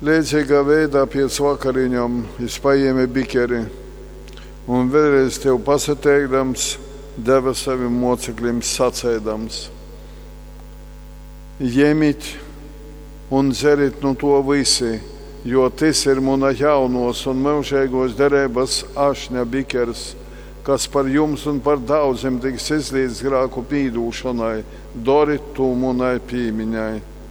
Līdzīgā veidā pēc vakariņām es paēmu bikeri un vēlreiz tev pasateikdams, deva saviem mocekļiem sacēdams: Ņemiet un dzeriet no to visi, jo tas ir mana jaunos un mūžīgos derības ašņa bikers, kas par jums un par daudziem tiks izlīdz grēku pīdūšanai, dariet to manai piemiņai.